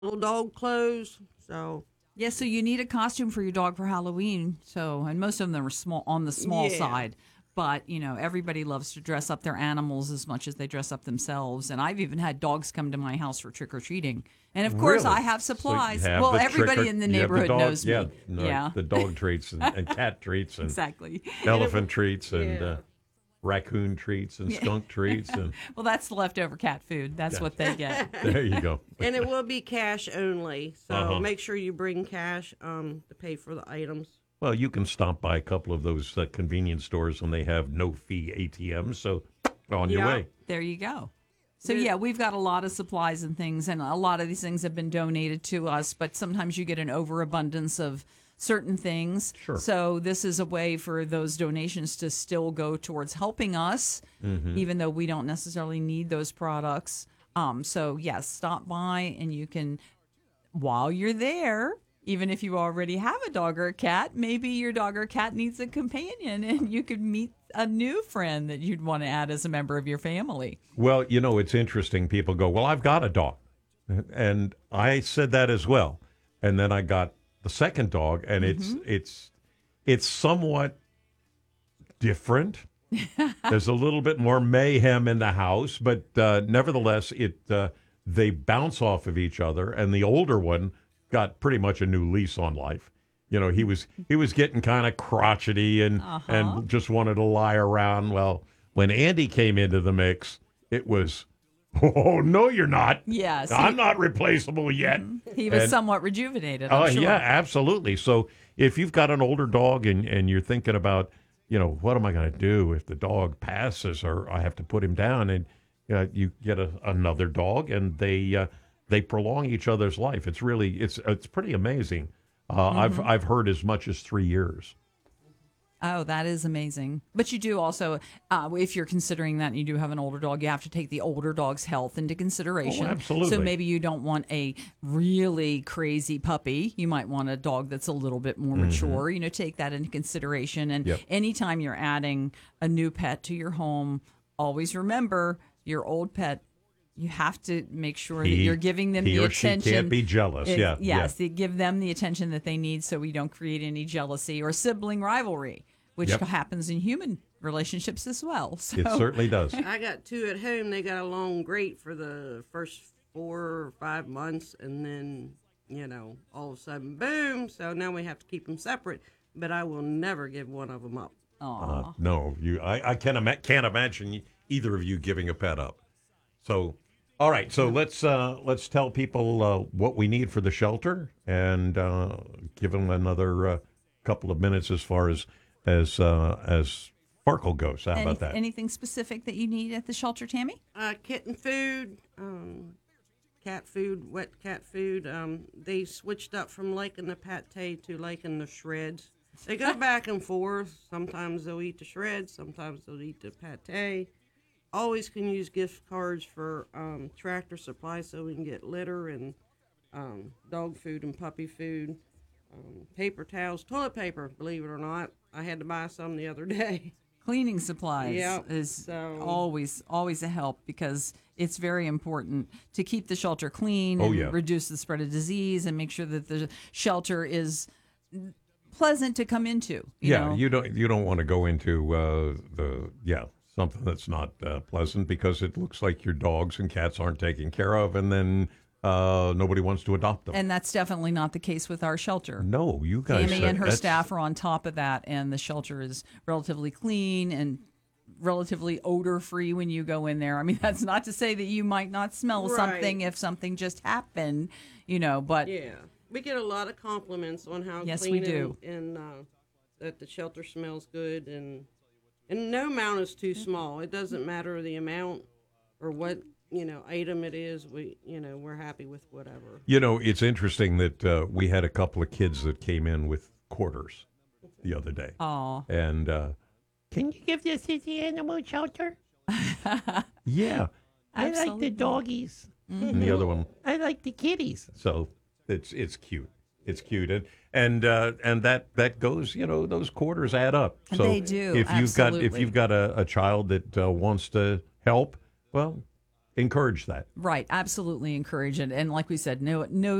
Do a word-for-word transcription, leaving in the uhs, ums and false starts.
little dog clothes. So Yeah, so you need a costume for your dog for Halloween. So, and most of them are small on the small yeah, side. But, you know, everybody loves to dress up their animals as much as they dress up themselves. And I've even had dogs come to my house for trick or treating. And of course, I Really? have So you supplies. have Well, the everybody tricker, in the you have the neighborhood dog, knows yeah, me. right, Yeah, the dog treats and, and cat treats and exactly. and it elephant will. treats and Yeah, uh, raccoon treats and Yeah. skunk treats and Well, that's the leftover cat food. That's yeah, what they get. there you go. and it will be cash only. Uh So huh. make sure you bring cash um to pay for the items. Well, you can stop by a couple of those uh, convenience stores and they have no fee A T Ms, so on your Yeah. way. There you go. So The- yeah, we've got a lot of supplies and things, and a lot of these things have been donated to us. But sometimes you get an overabundance of certain things. Sure. So this is a way for those donations to still go towards helping us, even though we don't necessarily need those products. Um, so yes, stop by and you can, while you're there, even if you already have a dog or a cat, maybe your dog or cat needs a companion, and you could meet a new friend that you'd want to add as a member of your family. Well, you know, it's interesting. People go, "Well, I've got a dog." And I said that as well. And then I got the second dog and it's it's it's somewhat different. There's a little bit more mayhem in the house, but uh, nevertheless, it uh, they bounce off of each other. And the older one got pretty much a new lease on life. You know, he was he was getting kind of crotchety and Uh-huh. and just wanted to lie around. Well, when Andy came into the mix, it was, oh no, you're not. Yes, I'm he, not replaceable yet. he was And- somewhat rejuvenated. Oh I'm sure. yeah, absolutely. So if you've got an older dog and and you're thinking about, you know, what am I going to do if the dog passes or I have to put him down, and uh, you get a, another dog and they uh, they prolong each other's life. It's really it's it's pretty amazing. Uh, I've I've heard as much as three years. Oh, that is amazing. But you do also, uh, if you're considering that and you do have an older dog, you have to take the older dog's health into consideration. Oh, absolutely. So maybe you don't want a really crazy puppy. You might want a dog that's a little bit more mature. You know, take that into consideration. And Yep. anytime you're adding a new pet to your home, always remember your old pet. You have to make sure that He- you're giving them he the or she attention. can't be jealous. It- Yeah, Yes, yeah. they give them the attention that they need so we don't create any jealousy or sibling rivalry, which Yep. happens in human relationships as well. So, It certainly does. I got two at home. They got along great for the first four or five months, and then you know, all of a sudden, boom. So now we have to keep them separate. But I will never give one of them up. aw. Uh, no, you. I, I can't, ima- can't imagine either of you giving a pet up. So, all right. So let's uh, let's tell people uh, what we need for the shelter and uh, give them another uh, couple of minutes as far as as uh, as Sparkle goes. How Any- about that? Anything specific that you need at the shelter, Tammy? Uh, kitten food, um, cat food, wet cat food. Um, they switched up from liking the pate to liking the shreds. They go back and forth. Sometimes they'll eat the shreds. Sometimes they'll eat the pate. Always can use gift cards for um, Tractor Supply so we can get litter and um, dog food and puppy food. Um, paper towels, toilet paper, believe it or not. I had to buy some the other day. Cleaning supplies Yep, is so- always always a help because it's very important to keep the shelter clean Oh, and yeah. reduce the spread of disease and make sure that the shelter is pleasant to come into. You yeah, know? you don't you don't want to go into uh, the yeah something that's not uh, pleasant because it looks like your dogs and cats aren't taken care of, and then uh, nobody wants to adopt them. And that's definitely not the case with our shelter. no, you guys. Amy uh, and her that's- staff are on top of that, and the shelter is relatively clean and relatively odor free when you go in there. I mean, that's not to say that you might not smell Right. something if something just happened, you know, but Yeah, we get a lot of compliments on how Yes, clean we do. and, and uh, that the shelter smells good, and and no amount is too small. It doesn't matter the amount or what you know item it is. We you know we're happy with whatever. You know, it's interesting that uh, we had a couple of kids that came in with quarters the other day, oh, and uh, can you give this to the animal shelter? Yeah, I like Absolutely. the doggies. And the other one, I like the kitties. So it's it's cute. It's cute, and and uh, and that that goes. You know, those quarters add up. So They do, If you've got if absolutely. you've got a, a child that uh, wants to help, well, encourage that. Right. Absolutely encourage it. And like we said, no, no